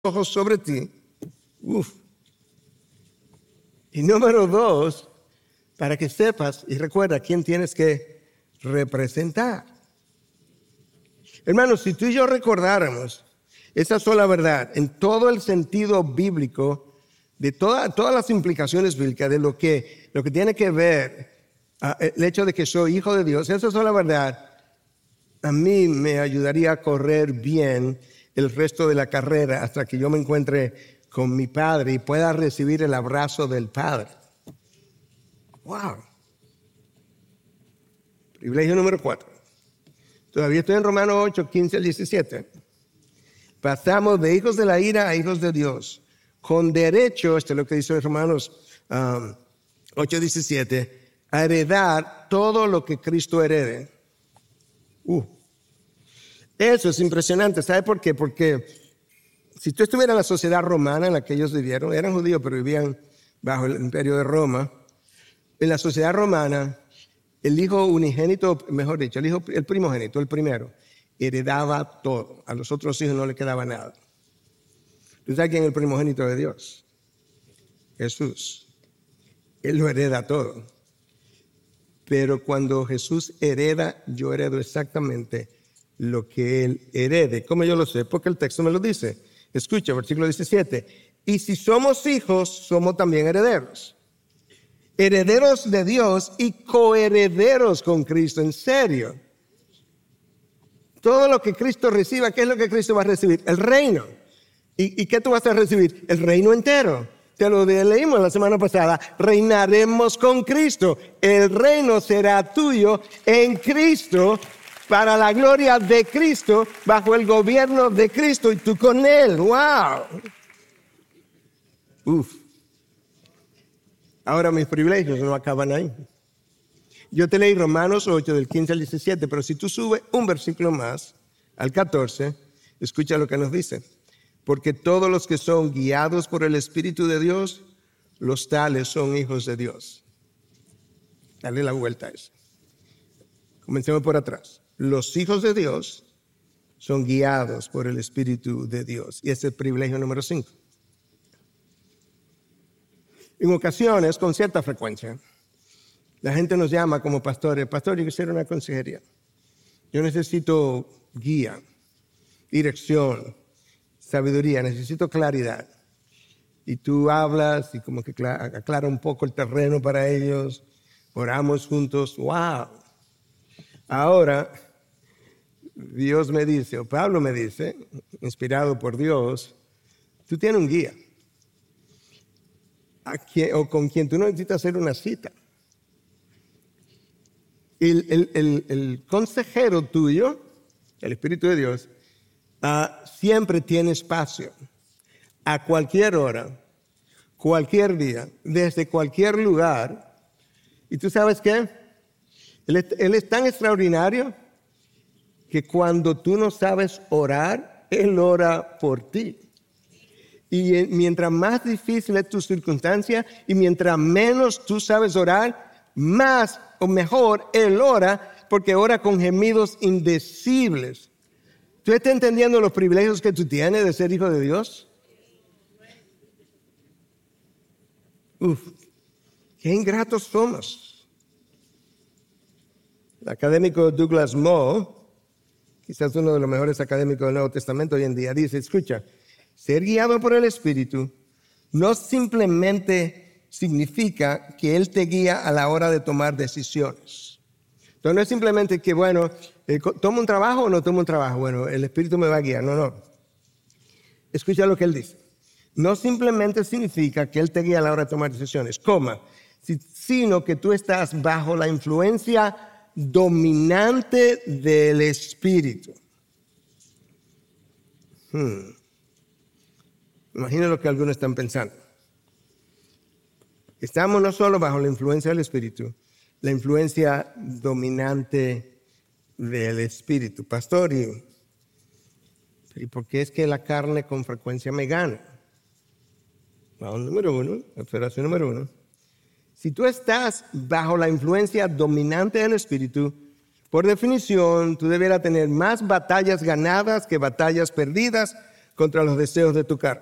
ojos sobre ti. Y número 2, para que sepas y recuerda quién tienes que representar. Hermanos, si tú y yo recordáramos esa sola verdad en todo el sentido bíblico, de todas las implicaciones bíblicas de lo que tiene que ver el hecho de que soy hijo de Dios, esa sola verdad a mí me ayudaría a correr bien el resto de la carrera hasta que yo me encuentre con mi Padre y pueda recibir el abrazo del Padre. ¡Wow! Privilegio número 4. Todavía estoy en Romanos 8, 15 al 17. Pasamos de hijos de la ira a hijos de Dios. Con derecho, esto es lo que dice Romanos 8, 17, a heredar todo lo que Cristo herede. Eso es impresionante. ¿Sabe por qué? Porque si tú estuvieras en la sociedad romana en la que ellos vivieron, eran judíos pero vivían bajo el imperio de Roma. En la sociedad romana, el hijo unigénito, mejor dicho, el primogénito, el primero, heredaba todo. A los otros hijos no le quedaba nada. ¿Tú sabes quién es el primogénito de Dios? Jesús. Él lo hereda todo. Pero cuando Jesús hereda, yo heredo exactamente lo que Él herede. ¿Cómo yo lo sé? Porque el texto me lo dice. Escucha, versículo 17. Y si somos hijos, somos también herederos. Herederos de Dios y coherederos con Cristo. En serio. Todo lo que Cristo reciba, ¿qué es lo que Cristo va a recibir? El reino. ¿Y qué tú vas a recibir? El reino entero. Te lo leímos la semana pasada. Reinaremos con Cristo. El reino será tuyo en Cristo, para la gloria de Cristo, bajo el gobierno de Cristo y tú con Él. ¡Wow! Ahora mis privilegios no acaban ahí. Yo te leí Romanos 8 del 15 al 17, pero si tú subes un versículo más, al 14, escucha lo que nos dice. Porque todos los que son guiados por el Espíritu de Dios, los tales son hijos de Dios. Dale la vuelta a eso. Comencemos por atrás. Los hijos de Dios son guiados por el Espíritu de Dios. Y ese es el privilegio número 5. En ocasiones, con cierta frecuencia, la gente nos llama como pastores. Pastor, yo quisiera una consejería. Yo necesito guía, dirección, sabiduría, necesito claridad. Y tú hablas y como que aclara un poco el terreno para ellos. Oramos juntos. ¡Wow! Ahora, Dios me dice, o Pablo me dice, inspirado por Dios, tú tienes un guía. O con quien tú no necesitas hacer una cita. El consejero tuyo, el Espíritu de Dios, siempre tiene espacio. A cualquier hora, cualquier día, desde cualquier lugar. ¿Y tú sabes qué? Él es tan extraordinario que cuando tú no sabes orar, Él ora por ti. Y mientras más difícil es tu circunstancia y mientras menos tú sabes orar, más o mejor Él ora, porque ora con gemidos indecibles. ¿Tú estás entendiendo los privilegios que tú tienes de ser hijo de Dios? Qué ingratos somos. El académico Douglas Moore, quizás uno de los mejores académicos del Nuevo Testamento hoy en día, dice, escucha, ser guiado por el Espíritu no simplemente significa que Él te guía a la hora de tomar decisiones. Entonces no es simplemente que, bueno, ¿tomo un trabajo o no tomo un trabajo? Bueno, el Espíritu me va a guiar. No. Escucha lo que Él dice. No simplemente significa que Él te guía a la hora de tomar decisiones, sino que tú estás bajo la influencia dominante del Espíritu. Imagina lo que algunos están pensando. Estamos no solo bajo la influencia del Espíritu, la influencia dominante del Espíritu. Pastor, ¿y por qué es que la carne con frecuencia me gana? Observación número 1. Si tú estás bajo la influencia dominante del Espíritu, por definición, tú debieras tener más batallas ganadas que batallas perdidas contra los deseos de tu carne.